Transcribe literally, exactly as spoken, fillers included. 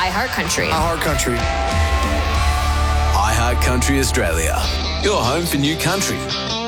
iHeartCountry. iHeartCountry. iHeartCountry Australia. Your home for new country.